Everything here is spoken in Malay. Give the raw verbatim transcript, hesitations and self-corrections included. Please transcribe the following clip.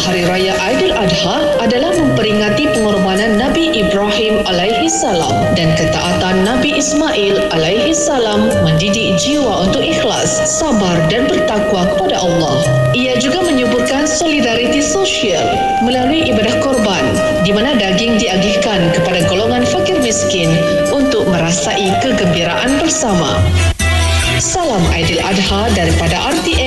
Hari Raya Aidiladha adalah memperingati pengorbanan Nabi Ibrahim alaihi salam dan ketaatan Nabi Ismail alaihi salam mendidik jiwa untuk ikhlas, sabar dan bertakwa kepada Allah. Ia juga menyuburkan solidariti sosial melalui ibadah korban di mana daging diagihkan kepada golongan fakir miskin untuk merasai kegembiraan bersama. Salam Aidiladha daripada R T M